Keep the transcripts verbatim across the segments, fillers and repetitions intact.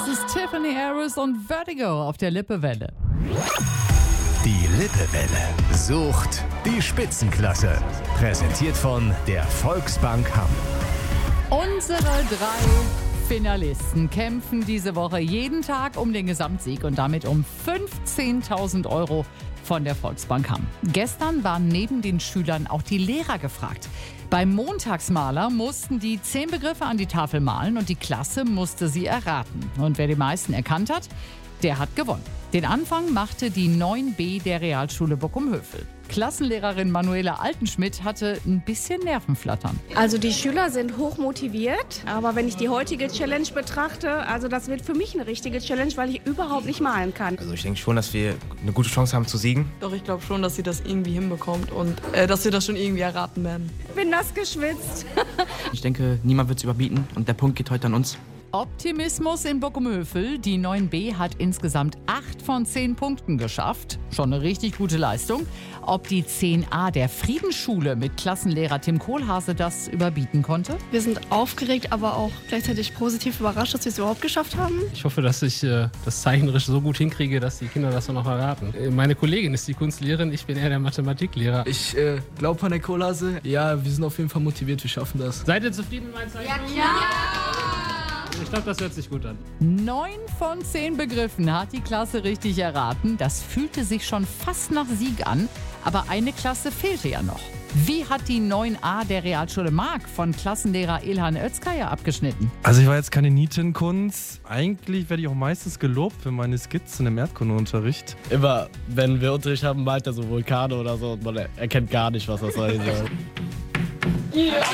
Das ist Tiffany Harris und Vertigo auf der Lippewelle. Die Lippewelle sucht die Spitzenklasse. Präsentiert von der Volksbank Hamm. Unsere drei Finalisten kämpfen diese Woche jeden Tag um den Gesamtsieg und damit um fünfzehntausend Euro von der Volksbank Hamm. Gestern waren neben den Schülern auch die Lehrer gefragt. Beim Montagsmaler mussten die zehn Begriffe an die Tafel malen und die Klasse musste sie erraten. Und wer die meisten erkannt hat, der hat gewonnen. Den Anfang machte die neun B der Realschule Bockum-Hövel. Klassenlehrerin Manuela Altenschmidt hatte ein bisschen Nervenflattern. Also die Schüler sind hoch motiviert, aber wenn ich die heutige Challenge betrachte, also das wird für mich eine richtige Challenge, weil ich überhaupt nicht malen kann. Also ich denke schon, dass wir eine gute Chance haben zu siegen. Doch, ich glaube schon, dass sie das irgendwie hinbekommt und äh, dass wir das schon irgendwie erraten werden. Ich bin nass geschwitzt. Ich denke, niemand wird es überbieten und der Punkt geht heute an uns. Optimismus in Bockum-Hövel. Die neun B hat insgesamt acht von zehn Punkten geschafft. Schon eine richtig gute Leistung. Ob die zehn A der Friedensschule mit Klassenlehrer Tim Kohlhase das überbieten konnte? Wir sind aufgeregt, aber auch gleichzeitig positiv überrascht, dass wir es überhaupt geschafft haben. Ich hoffe, dass ich äh, das zeichnerisch so gut hinkriege, dass die Kinder das dann auch erraten. Äh, meine Kollegin ist die Kunstlehrerin, ich bin eher der Mathematiklehrer. Ich äh, glaube an der Kohlhase. Ja, wir sind auf jeden Fall motiviert, wir schaffen das. Seid ihr zufrieden mit meinen Zeichnungen? Ja, klar! Ich glaube, das hört sich gut an. Neun von zehn Begriffen hat die Klasse richtig erraten. Das fühlte sich schon fast nach Sieg an. Aber eine Klasse fehlte ja noch. Wie hat die neun A der Realschule Mark von Klassenlehrer Ilhan Özkaya abgeschnitten? Also ich war jetzt keine Nietenkunst. Eigentlich werde ich auch meistens gelobt für meine Skizzen im Erdkundeunterricht. Immer, wenn wir Unterricht haben, malt er so Vulkane oder so und man erkennt gar nicht, was das sein soll. Yeah.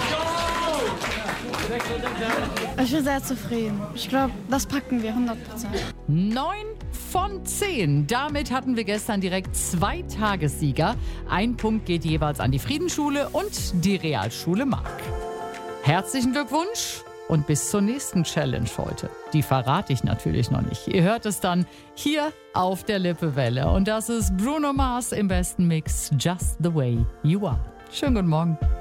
Ich bin sehr zufrieden. Ich glaube, das packen wir hundert Prozent. Neun von zehn. Damit hatten wir gestern direkt zwei Tagessieger. Ein Punkt geht jeweils an die Friedensschule und die Realschule Mark. Herzlichen Glückwunsch und bis zur nächsten Challenge heute. Die verrate ich natürlich noch nicht. Ihr hört es dann hier auf der Lippewelle. Und das ist Bruno Mars im besten Mix, Just the Way You Are. Schönen guten Morgen.